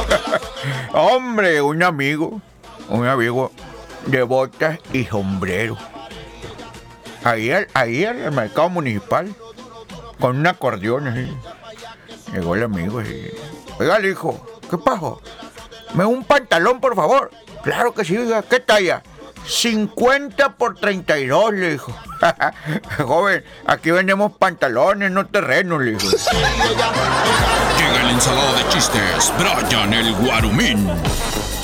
Hombre, un amigo de botas y sombrero. Ahí en el mercado municipal, con un acordeón así. Llegó el amigo así. Oiga, le dijo, ¿qué pasó? ¿Me da un pantalón, por favor? Claro que sí, oiga, ¿qué talla? 50 por 32, le dijo. Joven, aquí vendemos pantalones, no terrenos, le dijo. Llega el ensalado de chistes, Brian el Guarumín.